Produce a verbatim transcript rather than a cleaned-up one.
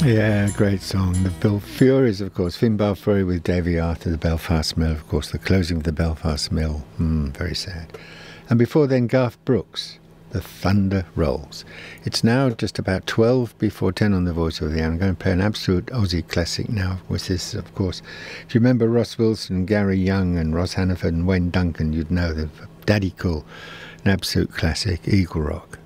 Yeah, great song. The Bill Furies, of course. Finn Balfourie with Davey Arthur, the Belfast Mill, of course. The closing of the Belfast Mill. Mm, very sad. And before then, Garth Brooks, The Thunder Rolls. It's now just about twelve before ten on the Voice of the Hour. I'm going to play an absolute Aussie classic now, which is, of course, if you remember Ross Wilson, Gary Young and Ross Hannaford and Wayne Duncan, you'd know the Daddy Cool, an absolute classic, Eagle Rock.